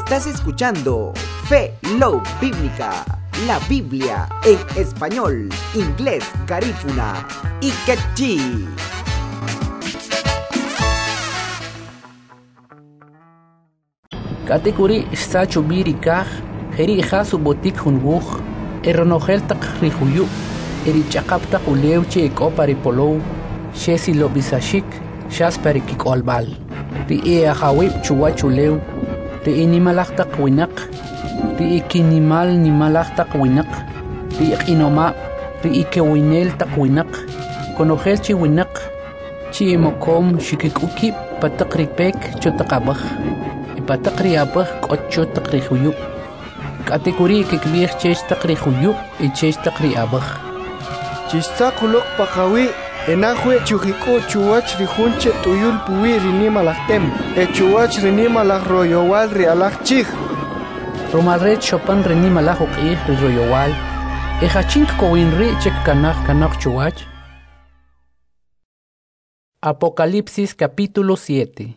Estás escuchando Fe Love Bíblica, la Biblia en español, inglés, garífuna y quechí. Kategori está chubirikaj, heri hasu botik hunwuj, eronogel tak rihuyu, eri chakapta uleuche ekopari polou, shesi lobisashik, shaspari kikolbal. Ri e ahawib chuwachuleu, ri inimalaktak winak, ri ikinimal nimalaktak winak, ri ikinoma, ri ikewinel tak winak, konogel chi winak, chi emokom shikikuki patakripek chotakabaj. Patakri abah kocho takri huyu. Kategori kekbir chech takri huyu e chech takri abah. Chista kulok pakawi enahwe chuhiko chuwach rihunche tuyul puwi rinima lahtem. E chuwach rinima lah royowal rialach chih. Romalret chopan rinima lah okih royowal. E hachink kowinri chek kanach chuwach. Apocalipsis capítulo 7.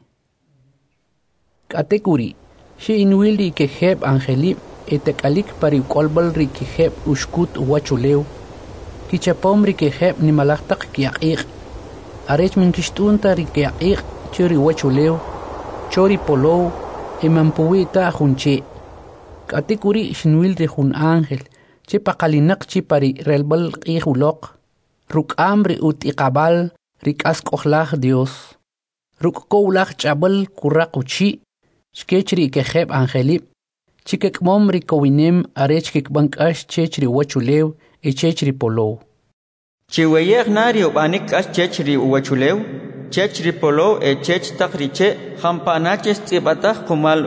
Kategori, si inuili que heb angelip, etekalik pari kolbal ri que heb uskut wachuleu, kichapom ri que heb ni malaktak kiaik, arech min kistunta ri kiaik, chori wachuleu, chori polou, emampuita junche. Kategori, sinuil ri jun ángel, che pakalinak chi pari relbal ihulok, ruk amri ut ikabal, rik askohlach Dios, ruk koulach chabal kurakuchi, Skechri que heb angelip, chikek momri kowinem arechkik bankash chechri wachuleu e chechri polou. Chiweyeg nario banik ash chechri wachuleu, chechri polou e chech takriche, hampanaches tibatach kumal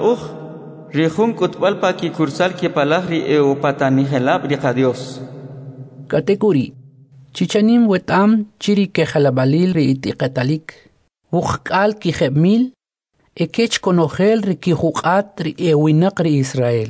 rihun kutbalpa ki kursal ki palahri e upatanihelab rikadios. Kategori, chichanim wetam chiri que jalabalil ri itikatalik, ukal ki heb mil, ekech konogel ri kihukat ri ewinak ri Israel.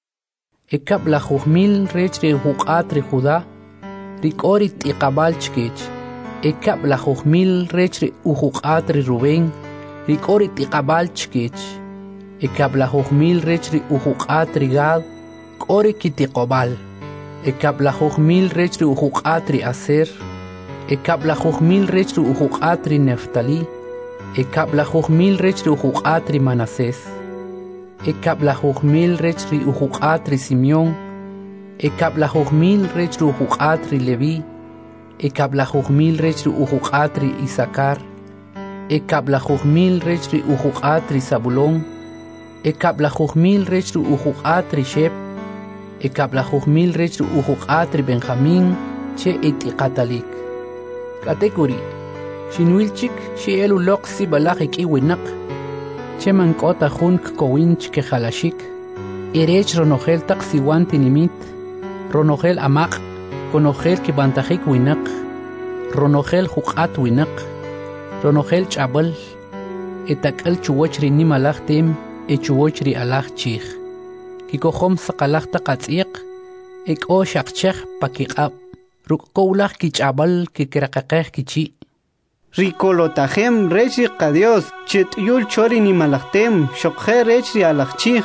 Ekab la juhmil rech ri hukat ri Judá, ri korit ikabal chkech. Ekab la juhmil rech ri uhukat ri Rubén, ri korit ikabal chkech. Ekab la juhmil rech ri uhukat ri Gad, kori kitikobal. Ekab la juhmil rech ri uhukat ri Aser. Ekab la juhmil rech ri uhukat ri Neftali. Ekab la juhmil rech ri uhukat ri Manasés. Ekab la juhmil rech ri uhukat ri Simeón. Ekab la juhmil rech ri uhukat ri Leví. Ekab la juhmil rech ri uhukat ri Isakar. Ekab la juhmil rech ri uhukat ri Zabulón. Ekab la juhmil rech ri uhukat ri Shep. Ekab la juhmil rech ri uhukat ri Benjamín che itikatalik. Kategori Shinwilchik si elulok si balakik iwinak. Che mankota junk kowinch ke halashik. Irech ronogel tak siwan tinimit. Ronogel amak. Konogel ki bantajik winak. Ronogel hukat winak. Ronogel chabal. Etakal chuwach ri nimalach tem. E chuwach ri alach chich. Kikohom sakalach takatsiq. Ek o shakchech pakikab. Ruk koulach ki chabal ki kirakakech ki chi. Ricolotajem rechi qadios, chet yul chori ni malachtem, shokhe rechi alachchich.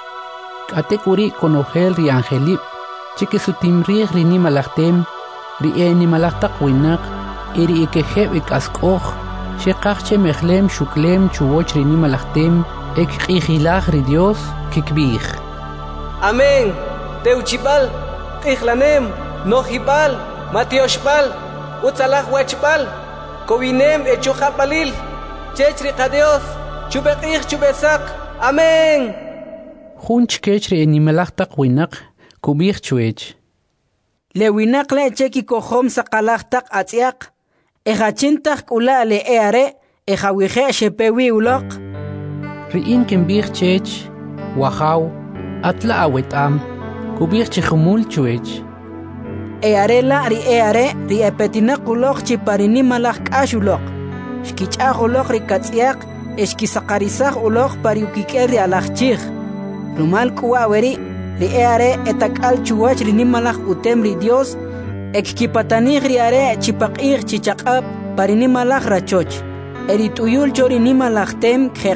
Kategori konogel ri angelip, chike sutimri ri ni malachtem, ri e ni malachtak winak, iri ikeheb ik askoch, shekachche mechlem shuklem chuwoch ri ni malachtem, ek ikhilach ri Dios kikbich. Amén. Teuchibal, ihlanem, nohibal, matioshbal, utzalach wachbal. Kovinem echuja palil, chechri qadios, chubekich chubesak, amén. Junch kechri animalachtak winak, kubich chuech. Le winak le cheki kohom sakalachtak atziak, ejachintak ula le eare, ejawiche shepewi ulok. Riin kembich chech, wahau, atla awetam, kubich chihumul chuech. Earela ri epetinak ulok chiparini malak ashulok. Shkichach ulok ri katsiak, eshkisakarisach ulok pariukiker ri alachchich. Rumal kuaweri, ri etakal chuwach ri nimalak utem ri Dios, ekkipatanich ri chipakich chichakap parini malak rachoch. Erituyul chori nimalak tem